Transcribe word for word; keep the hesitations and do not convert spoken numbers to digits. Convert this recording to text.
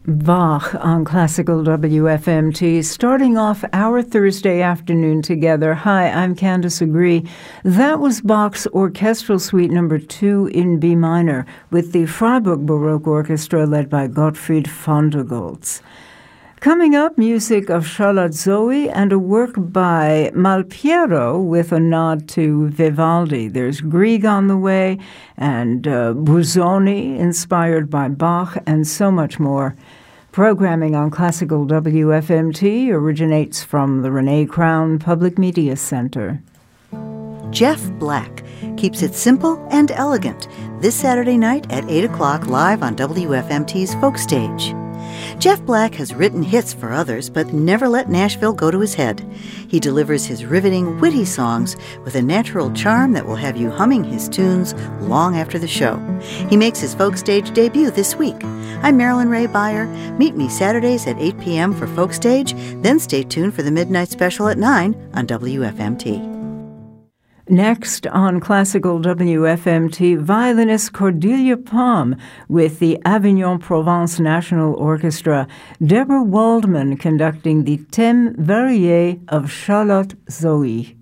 Bach on Classical W F M T, starting off our Thursday afternoon together. Hi, I'm Candace Agree. That was Bach's Orchestral Suite number two in B minor with the Freiburg Baroque Orchestra led by Gottfried von der Goltz. Coming up, music of Charlotte Zoe and a work by Malpiero with a nod to Vivaldi. There's Grieg on the way and uh, Busoni, inspired by Bach, and so much more. Programming on Classical W F M T originates from the Renee Crown Public Media Center. Jeff Black keeps it simple and elegant this Saturday night at eight o'clock live on W F M T's Folk Stage. Jeff Black has written hits for others, but never let Nashville go to his head. He delivers his riveting, witty songs with a natural charm that will have you humming his tunes long after the show. He makes his Folk Stage debut this week. I'm Marilyn Ray Beyer. Meet me Saturdays at eight p.m. for Folk Stage, then stay tuned for the Midnight Special at nine on W F M T. Next on Classical W F M T, violinist Cordelia Palm with the Avignon Provence National Orchestra, Deborah Waldman conducting the Thème Varié of Charlotte Zoe.